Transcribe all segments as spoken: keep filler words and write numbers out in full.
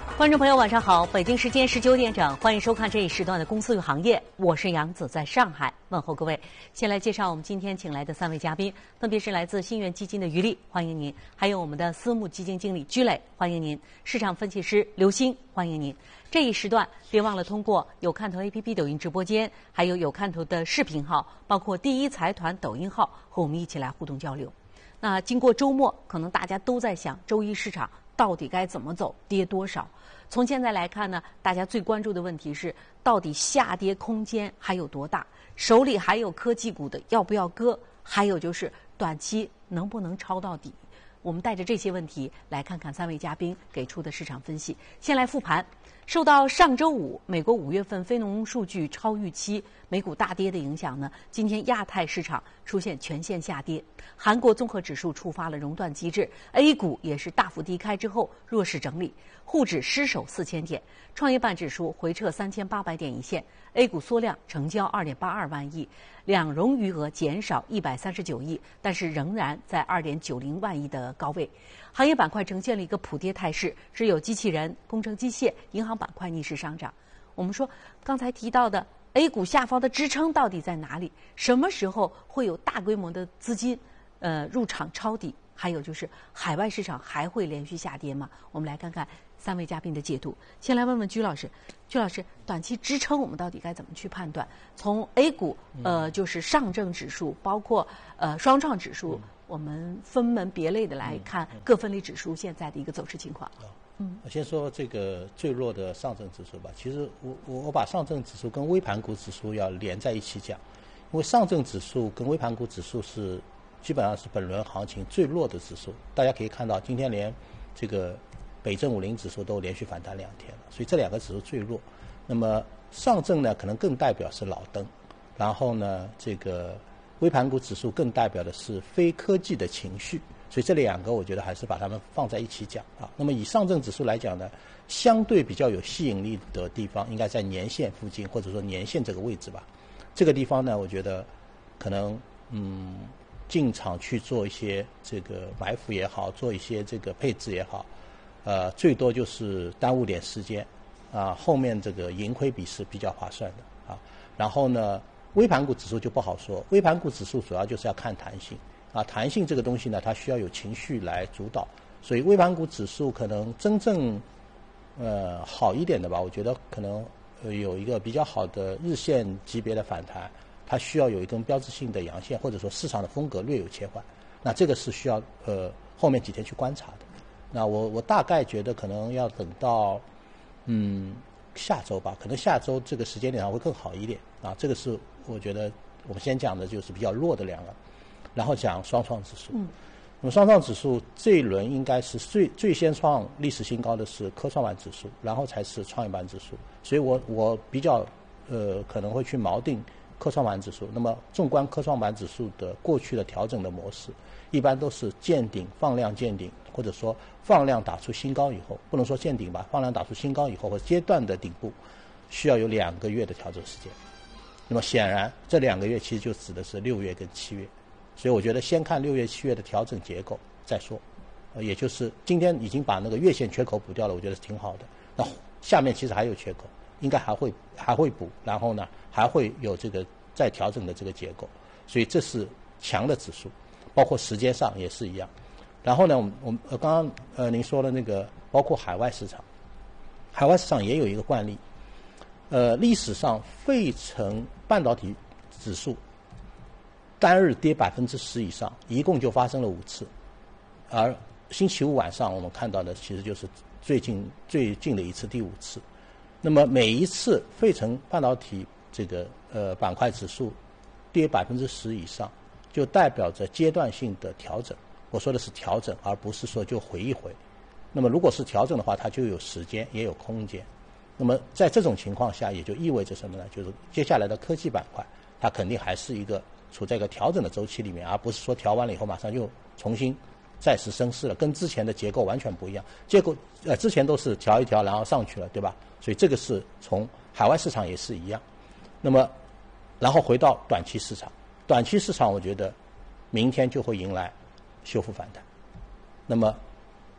观众朋友，晚上好！北京时间十九点整，欢迎收看这一时段的《公司与行业》，我是杨子，在上海问候各位。先来介绍我们今天请来的三位嘉宾，分别是来自新源基金的于丽，欢迎您；还有我们的私募基金经理居磊，欢迎您；市场分析师刘星，欢迎您。这一时段别忘了通过有看头 A P P 抖音直播间，还有有看头的视频号，包括第一财团抖音号，和我们一起来互动交流。那经过周末，可能大家都在想周一市场到底该怎么走，跌多少？从现在来看呢，大家最关注的问题是，到底下跌空间还有多大？手里还有科技股的要不要割？还有就是短期能不能抄到底？我们带着这些问题来看看三位嘉宾给出的市场分析。先来复盘。受到上周五美国五月份非农数据超预期，美股大跌的影响呢，今天亚太市场出现全线下跌。韩国综合指数触发了熔断机制 ，A 股也是大幅低开之后弱势整理，沪指失守四千点，创业板指数回撤三千八百点一线 ，A 股缩量成交二点八二万亿，两融余额减少一百三十九亿，但是仍然在二点九零万亿的高位。行业板块呈现了一个普跌态势，只有机器人、工程机械、银行板块逆势上涨。我们说刚才提到的 A 股下方的支撑到底在哪里？什么时候会有大规模的资金呃入场抄底？还有就是海外市场还会连续下跌吗？我们来看看三位嘉宾的解读。先来问问居老师，居老师，短期支撑我们到底该怎么去判断？从 A 股呃就是上证指数，包括呃双创指数，我们分门别类的来看各分类指数现在的一个走势情况。 嗯，我先说这个最弱的上证指数吧。其实我我我把上证指数跟微盘股指数要连在一起讲，因为上证指数跟微盘股指数是基本上是本轮行情最弱的指数。大家可以看到，今天连这个北证五零指数都连续反弹两天了，所以这两个指数最弱。那么上证呢，可能更代表是老登，然后呢，这个微盘股指数更代表的是非科技的情绪。所以这两个我觉得还是把它们放在一起讲啊。那么以上证指数来讲呢，相对比较有吸引力的地方应该在年线附近，或者说年线这个位置吧。这个地方呢，我觉得可能嗯进场去做一些这个埋伏也好，做一些这个配置也好，呃，最多就是耽误点时间啊，后面这个盈亏比是比较划算的啊。然后呢，微盘股指数就不好说，微盘股指数主要就是要看弹性。啊，弹性这个东西呢，它需要有情绪来主导，所以微盘股指数可能真正呃好一点的吧，我觉得可能呃有一个比较好的日线级别的反弹，它需要有一根标志性的阳线，或者说市场的风格略有切换，那这个是需要呃后面几天去观察的。那我我大概觉得可能要等到嗯下周吧，可能下周这个时间点上会更好一点啊。这个是我觉得我们先讲的就是比较弱的两个。然后讲双创指数，嗯，那么双创指数这一轮应该是最最先创历史新高的是科创板指数，然后才是创业板指数，所以我我比较呃可能会去锚定科创板指数。那么纵观科创板指数的过去的调整的模式，一般都是见顶放量见顶，或者说放量打出新高以后，不能说见顶吧，放量打出新高以后或阶段的顶部，需要有两个月的调整时间。那么显然这两个月其实就指的是六月跟七月。所以我觉得先看六月、七月的调整结构再说，呃，也就是今天已经把那个月线缺口补掉了，我觉得是挺好的。那下面其实还有缺口，应该还会还会补，然后呢还会有这个再调整的这个结构，所以这是强的指数，包括时间上也是一样。然后呢，我们我们呃刚刚呃您说的那个包括海外市场，海外市场也有一个惯例，呃，历史上费城半导体指数单日跌百分之十以上，一共就发生了五次，而星期五晚上我们看到的其实就是最近最近的一次，第五次。那么每一次费城半导体这个呃板块指数跌百分之十以上，就代表着阶段性的调整。我说的是调整，而不是说就回一回。那么如果是调整的话，它就有时间也有空间。那么在这种情况下，也就意味着什么呢？就是接下来的科技板块，它肯定还是一个处在一个调整的周期里面，而不是说调完了以后马上又重新再次升势了，跟之前的结构完全不一样。结构呃之前都是调一调然后上去了，对吧？所以这个是从海外市场也是一样。那么然后回到短期市场，短期市场我觉得明天就会迎来修复反弹。那么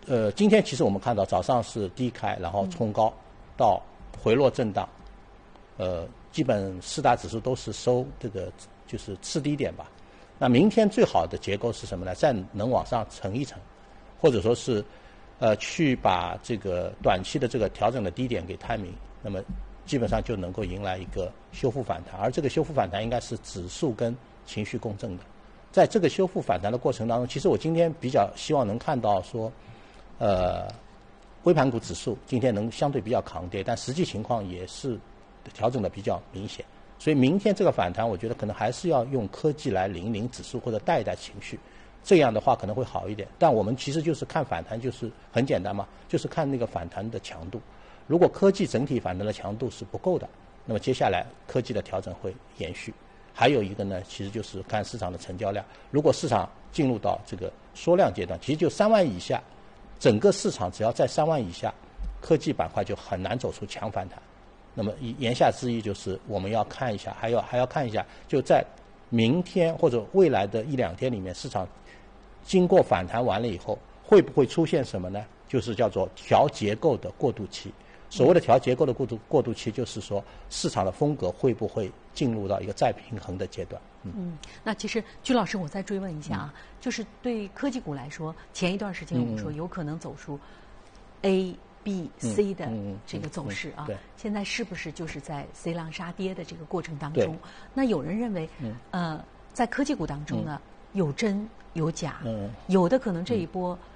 呃，今天其实我们看到早上是低开，然后冲高到回落震荡，呃，基本四大指数都是收这个就是次低点吧。那明天最好的结构是什么呢？再能往上沉一沉，或者说是呃去把这个短期的这个调整的低点给探明，那么基本上就能够迎来一个修复反弹。而这个修复反弹应该是指数跟情绪共振的。在这个修复反弹的过程当中，其实我今天比较希望能看到说，呃，微盘股指数今天能相对比较抗跌，但实际情况也是调整的比较明显。所以明天这个反弹，我觉得可能还是要用科技来领领指数或者带一带情绪，这样的话可能会好一点。但我们其实就是看反弹，就是很简单嘛，就是看那个反弹的强度。如果科技整体反弹的强度是不够的，那么接下来科技的调整会延续。还有一个呢，其实就是看市场的成交量。如果市场进入到这个缩量阶段，其实就三万以下，整个市场只要在三万以下，科技板块就很难走出强反弹。那么言下之意就是我们要看一下，还要还要看一下，就在明天或者未来的一两天里面，市场经过反弹完了以后，会不会出现什么呢？就是叫做调结构的过渡期。所谓的调结构的过渡过渡期，就是说市场的风格会不会进入到一个再平衡的阶段。 嗯，嗯那其实居老师，我再追问一下啊，嗯、就是对科技股来说，前一段时间我们说有可能走出 A、B、C 的这个走势啊， 嗯嗯嗯、 现在是不是就是在 C 浪杀跌的这个过程当中？那有人认为，呃，在科技股当中呢，有真有假， 嗯、 有的可能这一波